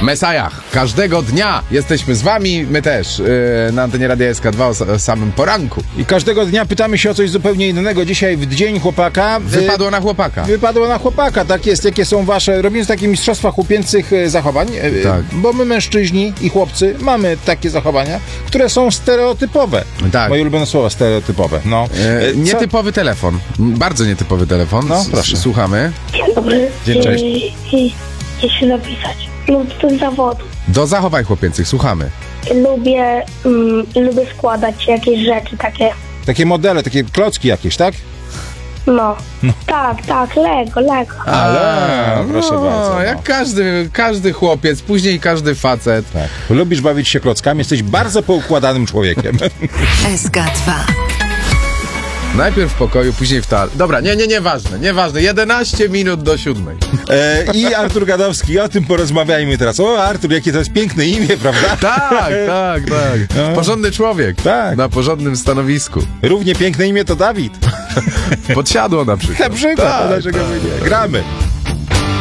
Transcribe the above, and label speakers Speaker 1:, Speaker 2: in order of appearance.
Speaker 1: Mesajach. Każdego dnia jesteśmy z wami, my też, na antenie Radia SK2 o samym poranku.
Speaker 2: I każdego dnia pytamy się o coś zupełnie innego. Dzisiaj w Dzień Chłopaka.
Speaker 1: Wypadło na chłopaka.
Speaker 2: Wypadło na chłopaka, tak jest. Jakie są wasze... Robimy takie mistrzostwa chłopięcych zachowań,
Speaker 1: Tak.
Speaker 2: bo my mężczyźni i chłopcy mamy takie zachowania, które są stereotypowe.
Speaker 1: Tak.
Speaker 2: Moje ulubione słowo, stereotypowe. No.
Speaker 1: Nietypowy telefon. Bardzo nietypowy telefon.
Speaker 2: No, proszę.
Speaker 1: Słuchamy.
Speaker 3: Dzień dobry.
Speaker 2: Dzień, cześć.
Speaker 3: Chcę się napisać. Lub ten zawodu.
Speaker 1: Do zachowań chłopięcych, słuchamy.
Speaker 3: Lubię składać jakieś rzeczy takie.
Speaker 2: Takie modele, takie klocki jakieś, tak?
Speaker 3: No. Tak, Lego.
Speaker 2: Ale, proszę bardzo. No.
Speaker 1: Jak każdy chłopiec, później każdy facet.
Speaker 2: Tak. Lubisz bawić się klockami, jesteś bardzo poukładanym człowiekiem.
Speaker 4: SK2.
Speaker 1: Najpierw w pokoju, później w toalecie. Dobra, nieważne. 11 minut do 7.
Speaker 2: I Artur Gadowski, o tym porozmawiajmy teraz. O, Artur, jakie to jest piękne imię, prawda?
Speaker 1: Tak.
Speaker 2: No.
Speaker 1: Porządny człowiek.
Speaker 2: Tak.
Speaker 1: Na porządnym stanowisku.
Speaker 2: Równie piękne imię to Dawid.
Speaker 1: Podsiadło na przykład.
Speaker 2: Na przykład,
Speaker 1: Tak,
Speaker 2: dlaczego by nie? Gramy.